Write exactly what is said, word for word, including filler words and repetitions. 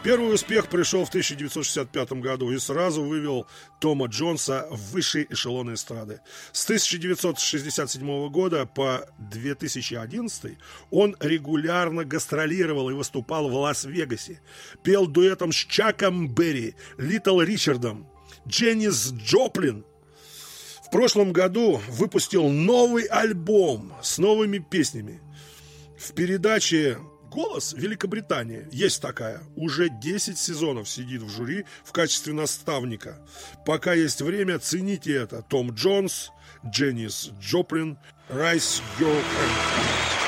Первый успех пришел в тысяча девятьсот шестьдесят пятом году и сразу вывел Тома Джонса в высшие эшелоны эстрады. С тысяча девятьсот шестьдесят седьмого года по две тысячи одиннадцатый он регулярно гастролировал и выступал в Лас-Вегасе. Пел дуэтом с Чаком Берри, Литл Ричардом, Дженнис Джоплин. В прошлом году выпустил новый альбом с новыми песнями. В передаче «Голос» Великобритании есть такая. Уже десять сезонов сидит в жюри в качестве наставника. Пока есть время, цените это. Том Джонс, Дженнис Джоплин, Rise Your Hand.